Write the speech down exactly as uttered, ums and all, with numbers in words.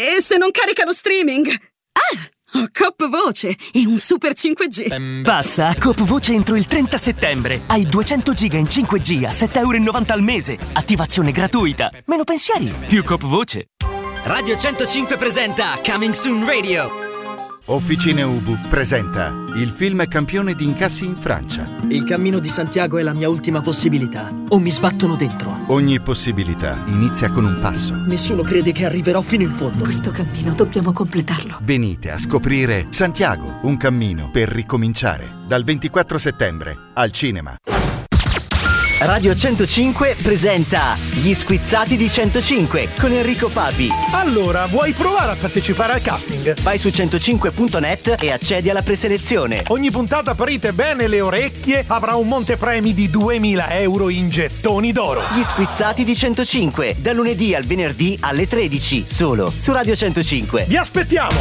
E se non carica lo streaming? Ah! Ho Coop Voce e un super cinque G. Passa a Coop Voce entro il trenta settembre. Hai duecento giga in cinque G a sette virgola novanta euro al mese. Attivazione gratuita. Meno pensieri, più Coop Voce. Radio centocinque presenta Coming Soon Radio. Officine Ubu presenta il film campione di incassi in Francia. Il cammino di Santiago è la mia ultima possibilità. O mi sbattono dentro. Ogni possibilità inizia con un passo. Nessuno crede che arriverò fino in fondo. Questo cammino dobbiamo completarlo. Venite a scoprire Santiago, un cammino per ricominciare. Dal ventiquattro settembre al cinema. Radio centocinque presenta Gli Squizzati di centocinque con Enrico Papi. Allora, vuoi provare a partecipare al casting? Vai su centocinque punto net e accedi alla preselezione. Ogni puntata aprite bene le orecchie, avrà un montepremi di duemila euro in gettoni d'oro. Gli Squizzati di centocinque, da lunedì al venerdì alle tredici, solo su Radio centocinque. Vi aspettiamo!